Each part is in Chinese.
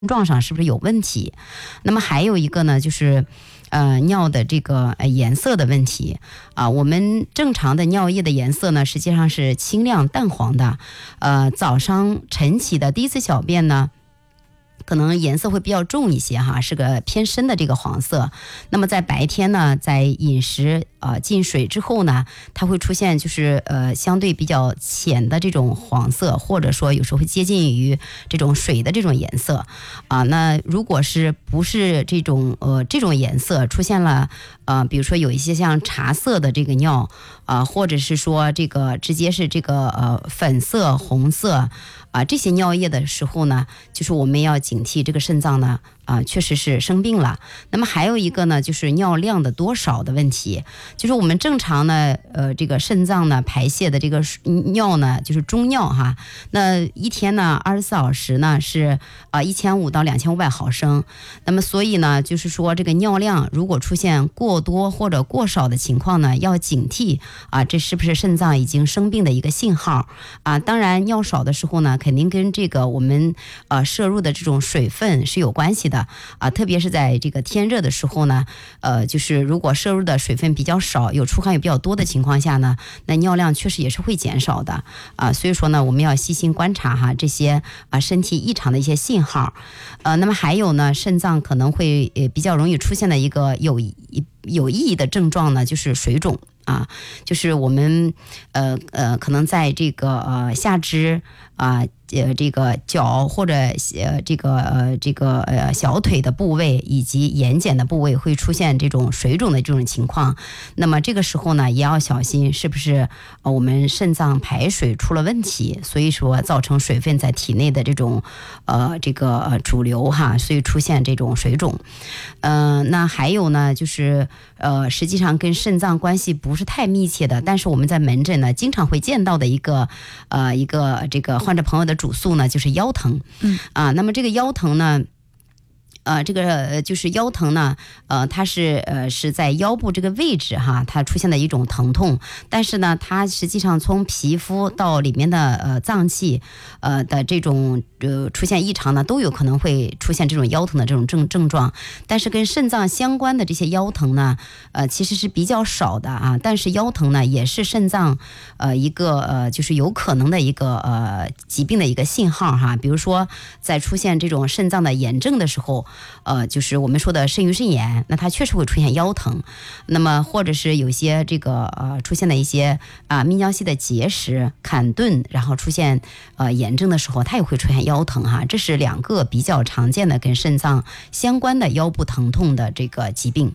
状上是不是有问题。那么还有一个呢，就是尿的这个颜色的问题啊。我们正常的尿液的颜色呢，实际上是清亮淡黄的。早上晨起的第一次小便呢，可能颜色会比较重一些哈，是个偏深的这个黄色。那么在白天呢，在饮食进水之后呢，它会出现就是相对比较浅的这种黄色，或者说有时候会接近于这种水的这种颜色啊。那如果是不是这种颜色出现了比如说有一些像茶色的这个尿或者是说这个直接是这个粉色、红色这些尿液的时候呢，就是我们要警惕这个肾脏呢确实是生病了。那么还有一个呢，就是尿量的多少的问题。就是我们正常呢这个肾脏呢排泄的这个尿呢，就是中尿哈，那一天呢24小时呢是1500到2500毫升。那么所以呢，就是说这个尿量如果出现过多或者过少的情况呢，要警惕这是不是肾脏已经生病的一个信号当然尿少的时候呢，肯定跟这个我们摄入的这种水分是有关系的特别是在这个天热的时候呢，就是如果摄入的水分比较少，有出汗也比较多的情况下呢，那尿量确实也是会减少的所以说呢，我们要细心观察哈这些身体异常的一些信号。那么还有呢，肾脏可能会比较容易出现的一个有意义的症状呢，就是水肿就是我们可能在这个下肢这个脚或者这个小腿的部位以及眼睑的部位会出现这种水肿的这种情况。那么这个时候呢，也要小心是不是我们肾脏排水出了问题，所以说造成水分在体内的这种这个主流哈，所以出现这种水肿。那还有呢，就是实际上跟肾脏关系不是太密切的，但是我们在门诊呢经常会见到的一个这个患者朋友的主诉呢，就是腰疼。那么这个腰疼呢这个就是腰疼呢它是在腰部这个位置哈，它出现的一种疼痛。但是呢，它实际上从皮肤到里面的脏器的这种出现异常呢，都有可能会出现这种腰疼的这种症状。但是跟肾脏相关的这些腰疼呢其实是比较少的但是腰疼呢也是肾脏一个就是有可能的一个疾病的一个信号哈。比如说在出现这种肾脏的炎症的时候就是我们说的肾盂肾炎，那它确实会出现腰疼。那么或者是有些这个出现的一些泌尿系的结石、坎顿，然后出现炎症的时候，它也会出现腰疼哈。这是两个比较常见的跟肾脏相关的腰部疼痛的这个疾病。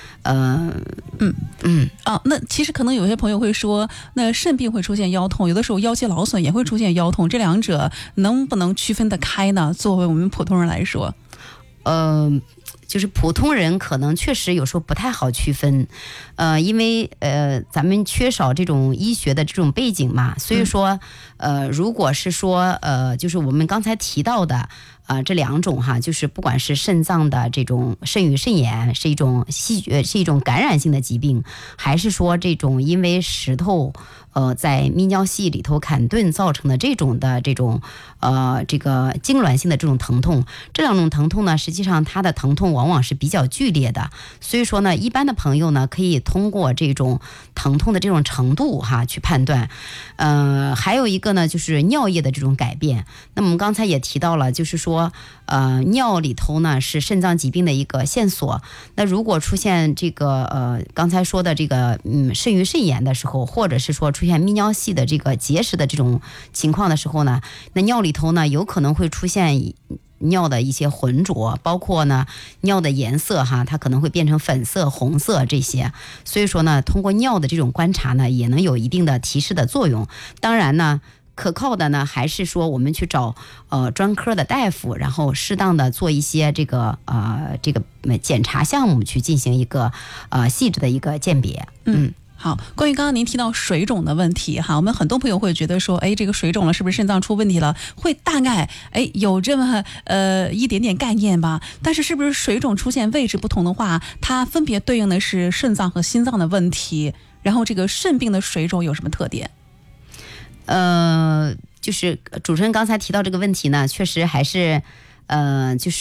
那其实可能有些朋友会说，那肾病会出现腰痛，有的时候腰肌劳损也会出现腰痛，这两者能不能区分得开呢？作为我们普通人来说， 就是普通人可能确实有时候不太好区分，因为咱们缺少这种医学的这种背景嘛，所以说如果是说就是我们刚才提到的这两种哈，就是不管是肾脏的这种肾盂肾炎是一种是一种感染性的疾病，还是说这种因为石头在泌尿系里头坎顿造成的这种这个痉挛性的这种疼痛，这两种疼痛呢，实际上它的疼痛往往是比较剧烈的。所以说呢，一般的朋友呢，可以通过这种疼痛的这种程度哈去判断。还有一个呢，就是尿液的这种改变。那么我们刚才也提到了，就是说尿里头呢是肾脏疾病的一个线索。那如果出现这个刚才说的这个肾盂肾炎的时候，或者是说出现泌尿系的这个结石的这种情况的时候呢，那尿里头呢有可能会出现尿的一些浑浊，包括呢尿的颜色哈，它可能会变成粉色、红色这些。所以说呢，通过尿的这种观察呢，也能有一定的提示的作用。当然呢，可靠的呢，还是说我们去找专科的大夫，然后适当的做一些这个检查项目，去进行一个细致的一个鉴别。 好，关于刚刚您提到水肿的问题哈，我们很多朋友会觉得说，这个水肿了是不是肾脏出问题了？会大概有这么一点点概念吧。但是是不是水肿出现位置不同的话，它分别对应的是肾脏和心脏的问题？然后这个肾病的水肿有什么特点？ 就是主持人刚才提到这个问题呢，确实还是就是